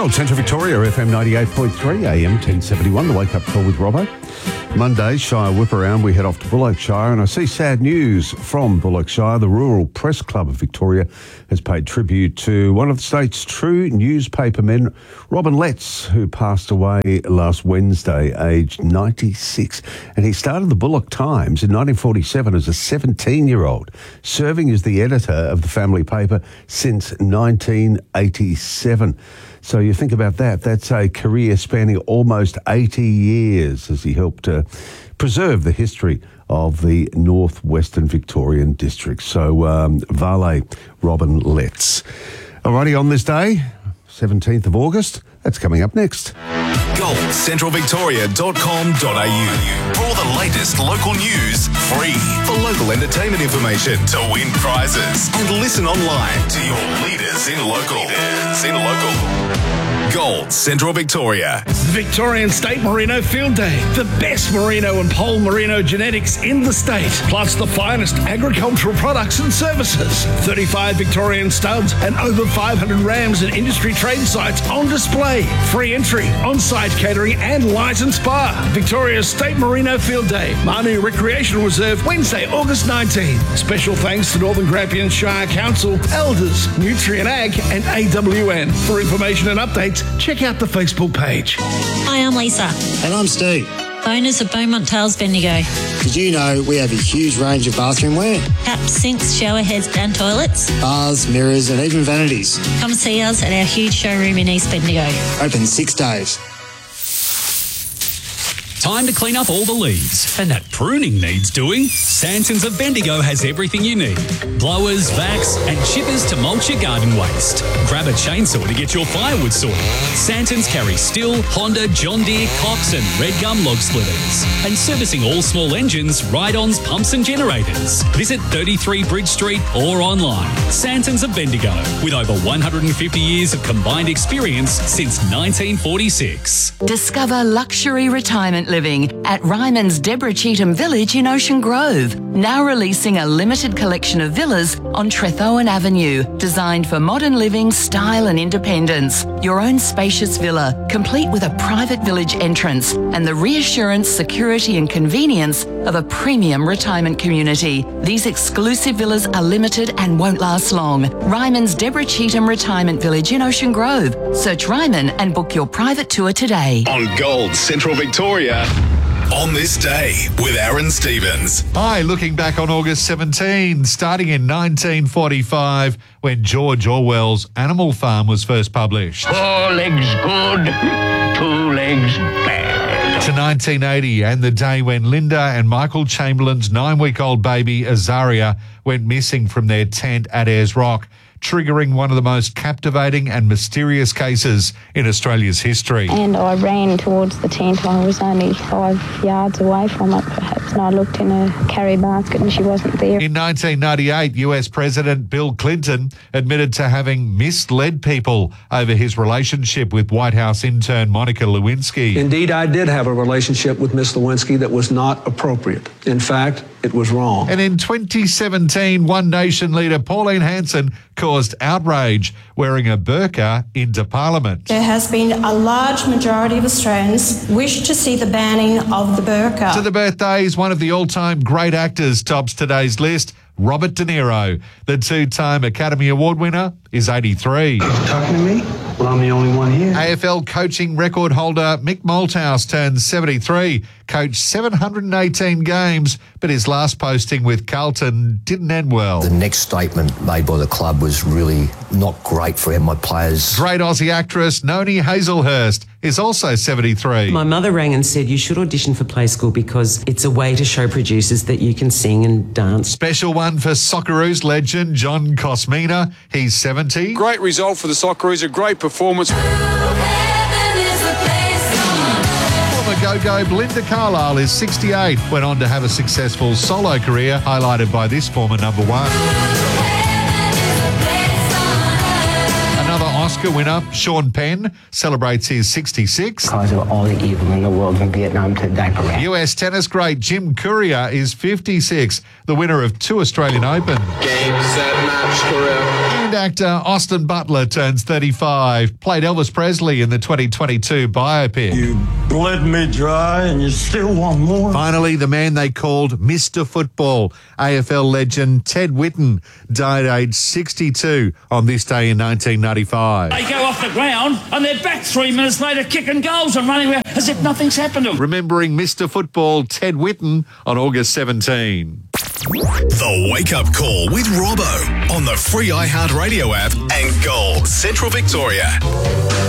Gold Central Victoria, FM 98.3, AM 1071, the Wake Up Call with Robbo. Monday, Shire Whip Around, we head off to Bullockshire, and I see sad news from Bullockshire. The Rural Press Club of Victoria has paid tribute to one of the state's true newspaper men, Robin Letts, who passed away last Wednesday, aged 96. And he started the Bullock Times in 1947 as a 17-year-old, serving as the editor of the family paper since 1987. So you think about that. That's a career spanning almost 80 years as he helped preserve the history of the northwestern Victorian district. So Vale Robin Letts. Alrighty, on this day, 17th of August, that's coming up next. GoldCentralVictoria.com.au for all the latest local news, free for local entertainment information, to win prizes and listen online to your leaders in local. Gold Central Victoria. It's the Victorian State Merino Field Day. The best merino and pole merino genetics in the state, plus the finest agricultural products and services. 35 Victorian studs and over 500 rams and industry trade sites on display. Free entry, on-site catering and light and spa. Victoria's State Merino Field Day. Manu Recreational Reserve, Wednesday, August 19. Special thanks to Northern Grampian Shire Council, Elders, Nutrient Ag and AWN. For information and updates, check out the Facebook page. Hi, I'm Lisa. And I'm Steve. Owners of Beaumont Tales Bendigo. Did you know we have a huge range of bathroom wear? Taps, sinks, shower heads and toilets. Bars, mirrors and even vanities. Come see us at our huge showroom in East Bendigo. Open 6 days. Time to clean up all the leaves. And that pruning needs doing. Santons of Bendigo has everything you need. Blowers, vacs and chippers to mulch your garden waste. Grab a chainsaw to get your firewood sorted. Santons carry Stihl, Honda, John Deere, Cox and Red Gum log splitters. And servicing all small engines, ride-ons, pumps and generators. Visit 33 Bridge Street or online. Santons of Bendigo, with over 150 years of combined experience since 1946. Discover luxury retirement living at Ryman's Deborah Cheetham Village in Ocean Grove. Now releasing a limited collection of villas on Trethowan Avenue, designed for modern living, style and independence. Your own spacious villa, complete with a private village entrance and the reassurance, security and convenience of a premium retirement community. These exclusive villas are limited and won't last long. Ryman's Deborah Cheetham Retirement Village in Ocean Grove. Search Ryman and book your private tour today. On Gold Central Victoria. On this day with Aaron Stevens. Hi, looking back on August 17, starting in 1945 when George Orwell's Animal Farm was first published. 4 legs good, 2 legs bad. To 1980 and the day when Linda and Michael Chamberlain's 9-week-old baby Azaria went missing from their tent at Ayers Rock, triggering one of the most captivating and mysterious cases in Australia's history. And I ran towards the tent. I was only 5 yards away from it, perhaps, and I looked in a carry basket and she wasn't there. In 1998, US President Bill Clinton admitted to having misled people over his relationship with White House intern Monica Lewinsky. Indeed, I did have a relationship with Miss Lewinsky that was not appropriate. In fact, it was wrong. And in 2017, One Nation leader Pauline Hanson caused outrage wearing a burqa into Parliament. There has been a large majority of Australians wish to see the banning of the burqa. To the birthdays, one of the all-time great actors tops today's list, Robert De Niro. The 2-time Academy Award winner is 83. Talking to me? Well, I'm the only one here. AFL coaching record holder Mick Malthouse turns 73, coached 718 games, but his last posting with Carlton didn't end well. The next statement made by the club was really not great for my players. Great Aussie actress Noni Hazelhurst is also 73. My mother rang and said you should audition for Play School because it's a way to show producers that you can sing and dance. Special one for Socceroos legend John Cosmina. He's 70. Great result for the Socceroos, a great performance. Former go-go Belinda Carlisle is 68. Went on to have a successful solo career, highlighted by this former number one. Another Oscar winner, Sean Penn, celebrates his 66. Because of all the evil in the world from Vietnam to Iraq. US tennis great Jim Courier is 56, the winner of 2 Australian Open. Game, set, match, Courier. And actor Austin Butler turns 35. Played Elvis Presley in the 2022 biopic. You bled me dry and you still want more. Finally, the man they called Mr. Football, AFL legend Ted Whitten, died aged 62 on this day in 1995. They go off the ground and they're back 3 minutes later kicking goals and running around as if nothing's happened to them. Remembering Mr. Football Ted Whitten on August 17. The Wake Up Call with Robbo on the free iHeartRadio app and Gold Central Victoria.